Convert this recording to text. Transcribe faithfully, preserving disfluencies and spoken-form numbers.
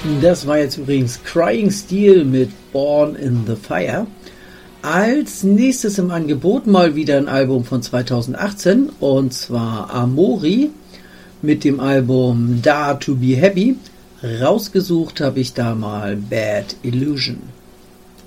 Das war jetzt übrigens Crying Steel mit Born in the Fire. Als nächstes im Angebot mal wieder ein Album von zweitausendachtzehn, und zwar Amori mit dem Album Dare to be Happy. Rausgesucht habe ich da mal Bad Illusion.